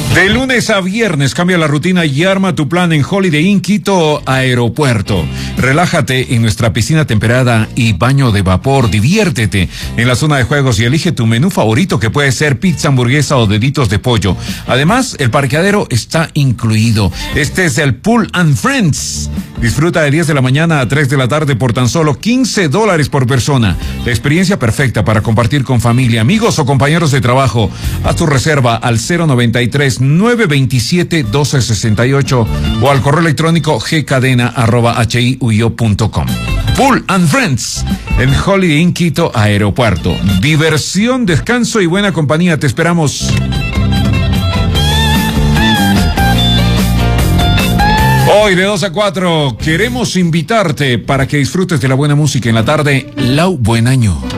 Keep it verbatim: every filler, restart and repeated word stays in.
De lunes a viernes cambia la rutina y arma tu plan en Holiday Inn Quito Aeropuerto. Relájate en nuestra piscina temperada y baño de vapor. Diviértete en la zona de juegos y elige tu menú favorito, que puede ser pizza, hamburguesa o deditos de pollo. Además, el parqueadero está incluido. Este es el Pool and Friends. Disfruta de diez de la mañana a tres de la tarde por tan solo quince dólares por persona. La experiencia perfecta para compartir con familia, amigos o compañeros de trabajo. Haz tu reserva al cero noventa y tres, nueve veintisiete, doce sesenta y ocho o al correo electrónico gcadena arroba hiuyo punto com. Pool and Friends en Holiday Inn Quito Aeropuerto. Diversión, descanso y buena compañía. Te esperamos. Hoy de dos a cuatro queremos invitarte para que disfrutes de la buena música en la tarde. Lau, buen año.